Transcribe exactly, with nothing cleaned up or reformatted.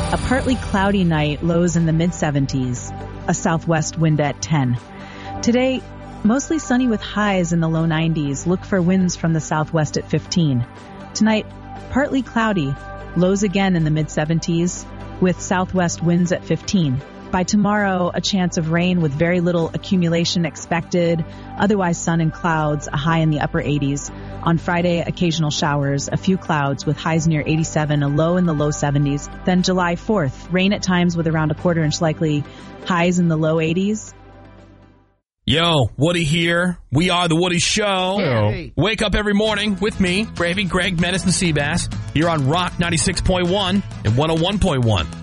A partly cloudy night, lows in the mid seventies. A southwest wind at ten. Today, mostly sunny with highs in the low nineties. Look for winds from the southwest at fifteen. Tonight, partly cloudy, lows again in the mid seventies, with southwest winds at fifteen. By tomorrow, a chance of rain with very little accumulation expected. Otherwise, sun and clouds, a high in the upper eighties. On Friday, occasional showers, a few clouds with highs near eighty-seven, a low in the low seventies. Then July fourth, rain at times with around a quarter inch likely, highs in the low eighties. Yo, Woody here. We are the Woody Show. Hey. Wake up every morning with me, Gravy, Greg, Menace, and Seabass, here on Rock ninety-six point one and one oh one point one.